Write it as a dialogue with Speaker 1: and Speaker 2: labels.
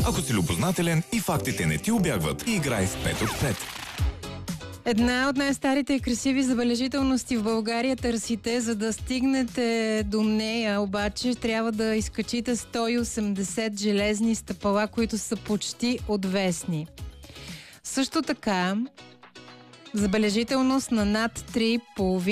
Speaker 1: Ако си любознателен и фактите не ти убягват, играй в 5 от 5.
Speaker 2: Една от най-старите и красиви забележителности в България търсите, за да стигнете до нея, обаче трябва да изкачите 180 железни стъпала, които са почти отвесни. Също така, забележителност на над 3,5